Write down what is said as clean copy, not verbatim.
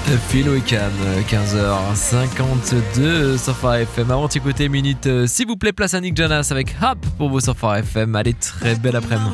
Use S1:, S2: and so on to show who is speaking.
S1: Phil Wickham, 15h52 sur Phare FM. Avant d'écouter minute, s'il vous plaît, place à Nick Jonas avec Hop pour vous sur Phare FM. Allez, très belle après-midi.